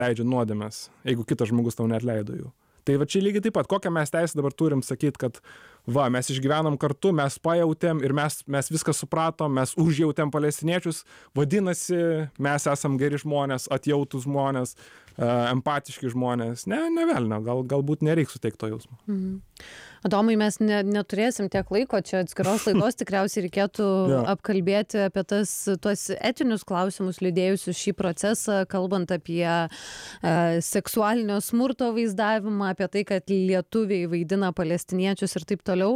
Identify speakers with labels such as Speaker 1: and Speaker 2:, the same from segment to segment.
Speaker 1: leidžia nuodėmes, jeigu kitas žmogus tau neatleido jų. Tai va čia lygiai taip pat, kokią mes teisę dabar turim sakyti, kad va, mes išgyvenom kartu, mes pajautėm ir mes viską supratom, mes užjautėm palestiniečius, vadinasi, mes esam geri žmonės, atjautus žmonės, empatiški žmonės. Ne velnio, galbūt nereiks suteikti to jausmo.
Speaker 2: Adomai, mes neturėsim tiek laiko, čia atskiros laidos tikriausiai reikėtų apkalbėti apie tuos etinius klausimus lydėjusius šį procesą, kalbant apie seksualinio smurto vaizdavimą, apie tai, kad lietuviai vaidina palestiniečius ir taip toliau.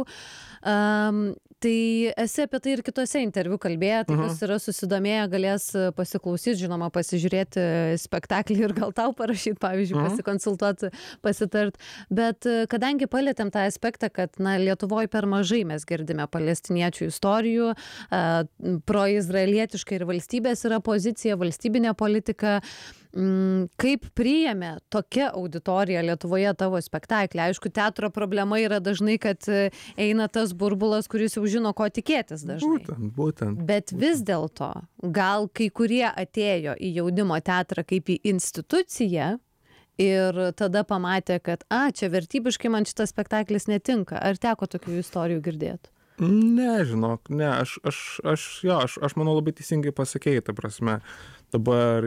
Speaker 2: Tai esi apie tai ir kitose interviu kalbėję, tai kas yra susidomėję, galės pasiklausyti, žinoma, pasižiūrėti spektaklį ir gal tau parašyti, pavyzdžiui, pasikonsultuoti, pasitart. Bet kadangi palietėm tą aspektą, kad Lietuvoje per mažai mes girdime palestiniečių istorijų, proizraelietiška ir valstybės yra pozicija, valstybinė politika, kaip priėmė tokia auditorija Lietuvoje tavo spektaklį? Aišku, teatro problema yra dažnai, kad eina tas burbulas, kuris jau žino, ko tikėtis dažnai.
Speaker 1: Būtent.
Speaker 2: Bet vis dėlto, gal kai kurie atėjo į jaunimo teatrą kaip į instituciją ir tada pamatė, kad čia vertybiškai man šitas spektaklis netinka. Ar teko tokių istorijų girdėti?
Speaker 1: Žinok, aš manau labai teisingai pasakei, ta prasme. Dabar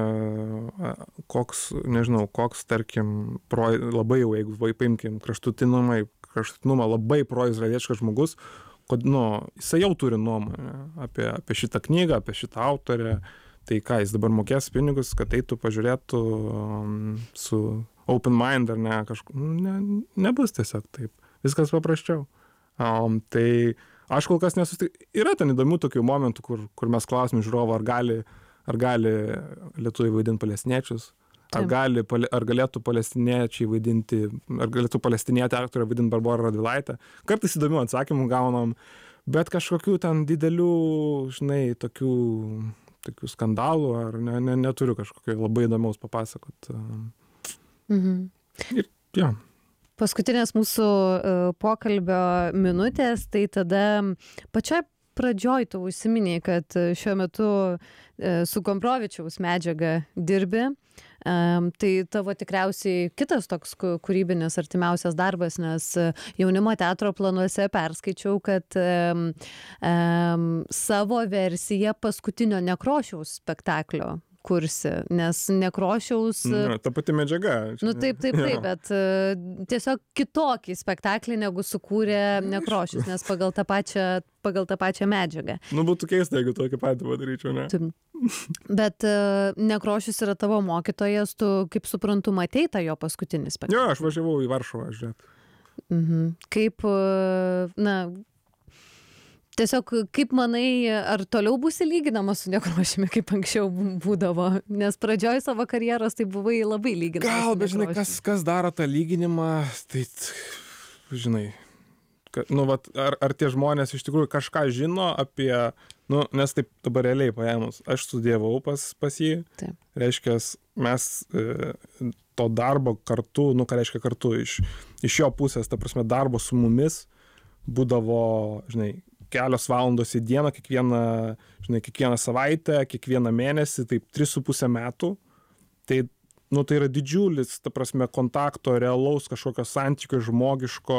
Speaker 1: koks, tarkim, labai jau, jeigu paimkim kraštutinumą, labai proizraelietiškas žmogus, kad, jisai jau turi nuomonę apie šitą knygą, apie šitą autorę, tai ką, jis dabar mokės pinigus, kad eitų pažiūrėtų su open mind ar ne, nebus tiesiog taip, viskas paprasčiau. Tai aš kol kas yra ten įdomių tokių momentų, kur mes klausim žiūrovą, ar gali lietuviai vaidinti palestiniečius, ar galėtų palestiniečiai vaidinti, ar galėtų palestinietė aktorė vaidinti Barborą Radvilaitę. Kartais įdomių atsakymų gaunam, bet kažkokių ten didelių, tokių skandalų, ar neturiu kažkokio labai įdomaus papasakot. Ir,
Speaker 2: Paskutinės mūsų pokalbio minutės, tai tada pačioj pradžioj tu užsiminėjai, kad šiuo metu su Gombrowicziaus medžiaga dirbi. Tai tavo tikriausiai kitas toks kūrybinis artimiausias darbas, nes jaunimo teatro planuose perskaičiau, kad savo versiją paskutinio Nekrošiaus spektaklio kursi, nes Nekrošiaus...
Speaker 1: Ta pati medžiaga.
Speaker 2: Taip, bet tiesiog kitokį spektaklį, negu sukūrė Nekrošius, nes pagal tą pačią medžiagą.
Speaker 1: Būtų keista, jeigu tokį patį padaryčiau, ne?
Speaker 2: Bet Nekrošius yra tavo mokytojas, tu, kaip suprantu, matei tą jo paskutinį spektaklį.
Speaker 1: Jo, aš važiavau į Varšuvą, žiūrėt.
Speaker 2: Kaip, tiesiog, kaip manai, ar toliau būsi lyginamas su Nekrošiumi, kaip anksčiau būdavo? Nes pradžioj savo karjeros tai buvai labai lyginamas.
Speaker 1: Gal, bet žinai, kas daro tą lyginimą, tai, žinai, ar tie žmonės iš tikrųjų kažką žino apie, nes taip dabar realiai paėmus, aš studijavau pas jį, reiškia, mes to darbo kartu, ką reiškia kartu, iš jo pusės, ta prasme, darbo su mumis būdavo, žinai, kelios valandos į dieną, kiekvieną savaitę, kiekvieną mėnesį, taip 3,5 metų. Tai yra didžiulis, ta prasme, kontakto, realaus kažkokio santykio, žmogiško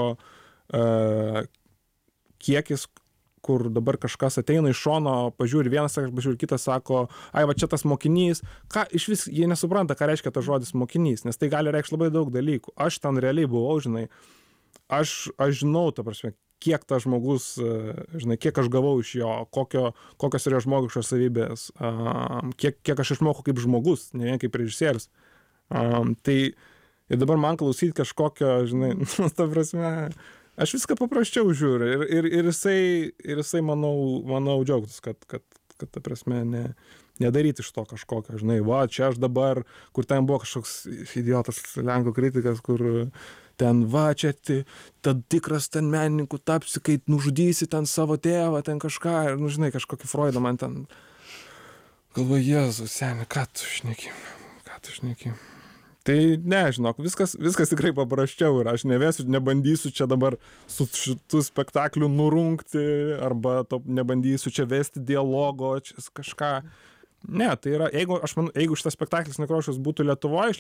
Speaker 1: kiekis, kur dabar kažkas ateina iš šono, pažiūri vienas, pažiūri kitas, sako, va čia tas mokinys. Iš vis jie nesupranta, ką reiškia tas žodis mokinys, nes tai gali reikšti labai daug dalykų. Aš ten realiai buvau, žinai, aš žinau, ta prasme, kiek tas žmogus, žinai, kiek aš gavau iš jo, kokios yra žmogiškos savybės, kiek aš išmokau kaip žmogus, ne vien kaip režisierius. Tai ir dabar man klausyti kažkokio, žinai, ta prasme, aš viską paprasčiau žiūriu ir jisai manau džiaugtis, kad ta prasme, nedaryti iš to kažkokio, žinai, čia aš dabar, kur ten buvo kažkoks idiotas lenkų kritikas, kur ten čia tad tikras ten menininkų tapsi, kai nužudysi ten savo tėvą, ten kažką, ir, žinai, kažkokį Freudą man ten galvoju, Jėzus, seni, ką tu šneki. Tai žinok, viskas tikrai paprasčiau ir aš nebandysiu čia dabar su šitų spektaklių nurungti, arba nebandysiu čia vesti dialogo, čia kažką. Ne, tai yra, jeigu šitas spektaklis Nekrošius būtų Lietuvoj